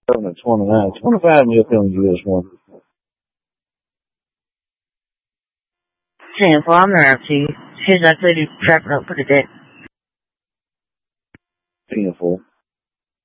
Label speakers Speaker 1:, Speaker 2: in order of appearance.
Speaker 1: at 29. 25 you're feeling good this morning.
Speaker 2: 10-4, I'm there, Chief. Here's that city wrapping up for the day.